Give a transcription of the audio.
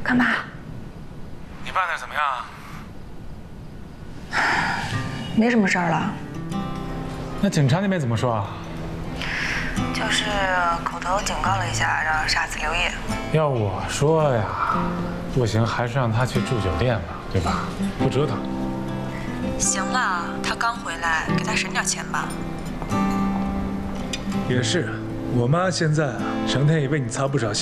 干嘛？ 你爸那儿怎么样啊？ 没什么事儿了。 那警察那边怎么说啊？ 就是口头警告了一下，让傻子留意。 要我说呀，不行，还是让他去住酒店吧，对吧？不折腾。 行了，他刚回来，给他省点钱吧。 也是，我妈现在啊，成天也为你操不少心。